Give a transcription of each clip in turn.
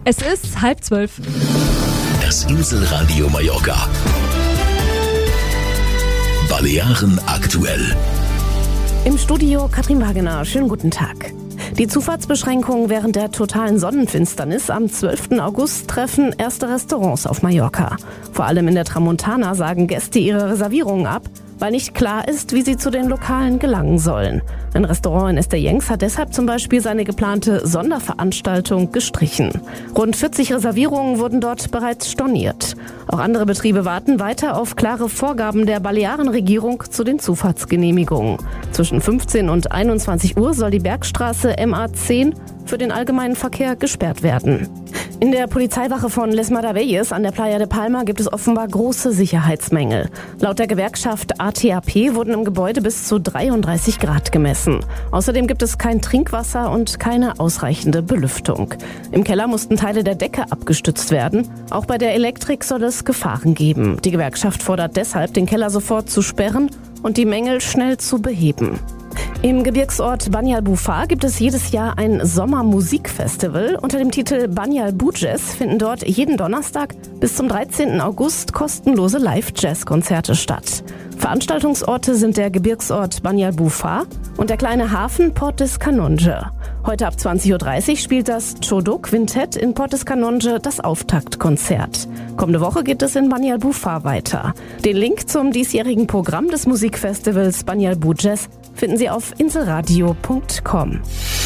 Es ist 11:30. Das Inselradio Mallorca. Balearen aktuell. Im Studio Katrin Wagener. Schönen guten Tag. Die Zufahrtsbeschränkungen während der totalen Sonnenfinsternis am 12. August treffen erste Restaurants auf Mallorca. Vor allem in der Tramontana sagen Gäste ihre Reservierungen ab, weil nicht klar ist, wie sie zu den Lokalen gelangen sollen. Ein Restaurant in Estellencs hat deshalb zum Beispiel seine geplante Sonderveranstaltung gestrichen. Rund 40 Reservierungen wurden dort bereits storniert. Auch andere Betriebe warten weiter auf klare Vorgaben der Balearenregierung zu den Zufahrtsgenehmigungen. Zwischen 15 und 21 Uhr soll die Bergstraße MA10 für den allgemeinen Verkehr gesperrt werden. In der Polizeiwache von Les Maravillas an der Playa de Palma gibt es offenbar große Sicherheitsmängel. Laut der Gewerkschaft ATAP wurden im Gebäude bis zu 33 Grad gemessen. Außerdem gibt es kein Trinkwasser und keine ausreichende Belüftung. Im Keller mussten Teile der Decke abgestützt werden. Auch bei der Elektrik soll es Gefahren geben. Die Gewerkschaft fordert deshalb, den Keller sofort zu sperren und die Mängel schnell zu beheben. Im Gebirgsort Banyalbufar gibt es jedes Jahr ein Sommermusikfestival. Unter dem Titel Banyalbujazz finden dort jeden Donnerstag bis zum 13. August kostenlose Live-Jazz-Konzerte statt. Veranstaltungsorte sind der Gebirgsort Banyalbufar und der kleine Hafen Port des Canonge. Heute ab 20.30 Uhr spielt das Chodo-Quintett in Port des Canonge das Auftaktkonzert. Kommende Woche geht es in Banyalbufar weiter. Den Link zum diesjährigen Programm des Musikfestivals Banyalbujazz finden Sie auf inselradio.com.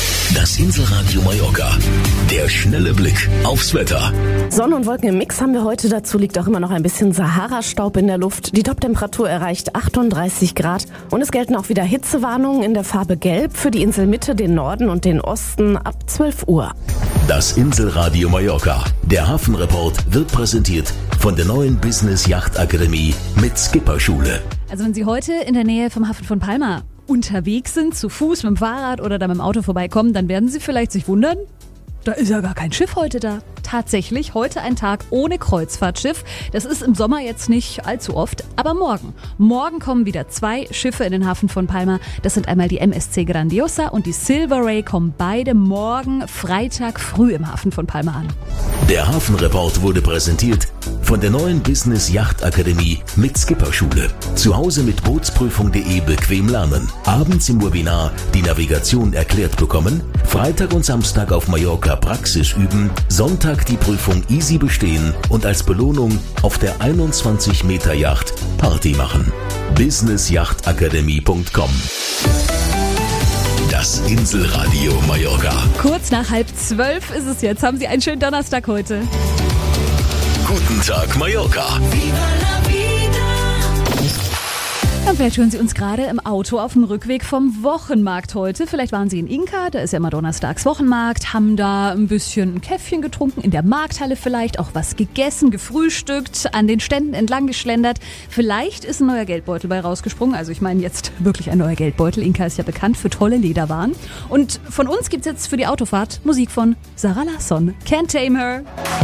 Das Inselradio Mallorca. Der schnelle Blick aufs Wetter. Sonne und Wolken im Mix haben wir heute. Dazu liegt auch immer noch ein bisschen Sahara-Staub in der Luft. Die Toptemperatur erreicht 38 Grad. Und es gelten auch wieder Hitzewarnungen in der Farbe Gelb für die Inselmitte, den Norden und den Osten ab 12 Uhr. Das Inselradio Mallorca. Der Hafenreport wird präsentiert von der neuen Business Yacht Akademie mit Skipperschule. Also wenn Sie heute in der Nähe vom Hafen von Palma unterwegs sind, zu Fuß, mit dem Fahrrad oder dann mit dem Auto vorbeikommen, dann werden Sie vielleicht sich wundern, da ist ja gar kein Schiff heute da. Tatsächlich, heute ein Tag ohne Kreuzfahrtschiff. Das ist im Sommer jetzt nicht allzu oft, aber morgen. Morgen kommen wieder 2 Schiffe in den Hafen von Palma. Das sind einmal die MSC Grandiosa und die Silver Ray, kommen beide morgen Freitag früh im Hafen von Palma an. Der Hafenreport wurde präsentiert von der neuen Business Yacht Akademie mit Skipperschule. Zu Hause mit Bootsprüfung.de bequem lernen. Abends im Webinar die Navigation erklärt bekommen. Freitag und Samstag auf Mallorca Praxis üben. Sonntag die Prüfung easy bestehen und als Belohnung auf der 21 Meter Yacht Party machen. businessjachtakademie.com. Das Inselradio Mallorca. Kurz nach 11:30 ist es jetzt. Haben Sie einen schönen Donnerstag heute. Guten Tag Mallorca. Ja, vielleicht hören Sie uns gerade im Auto auf dem Rückweg vom Wochenmarkt heute. Vielleicht waren Sie in Inka, da ist ja immer donnerstags Wochenmarkt, haben da ein bisschen ein Käffchen getrunken, in der Markthalle vielleicht, auch was gegessen, gefrühstückt, an den Ständen entlang geschlendert. Vielleicht ist ein neuer Geldbeutel bei rausgesprungen, also ich meine jetzt wirklich ein neuer Geldbeutel. Inka ist ja bekannt für tolle Lederwaren. Und von uns gibt's jetzt für die Autofahrt Musik von Sarah Larsson. Can't Tame Her.